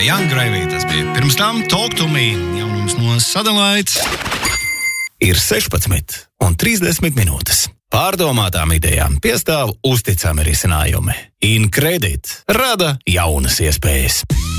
Young Gravy tas bija. Pirms tam Talk to Me, jaunums no Satellites. Ir 16:30 minūtes. Pārdomātām idejām piestāv uzticami risinājumi. InCredit rada jaunas iespējas.